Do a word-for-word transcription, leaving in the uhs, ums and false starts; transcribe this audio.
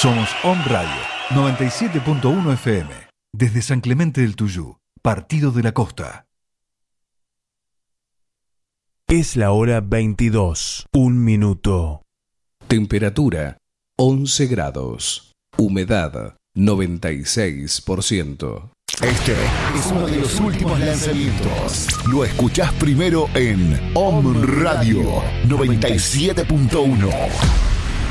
Somos Om Radio, noventa y siete punto uno F M, desde San Clemente del Tuyú, Partido de la Costa. Es la hora veintidós, un minuto. Temperatura once grados. Humedad noventa y seis por ciento. Este es uno de los últimos lanzamientos. Lo escuchás primero en Om Radio noventa y siete punto uno.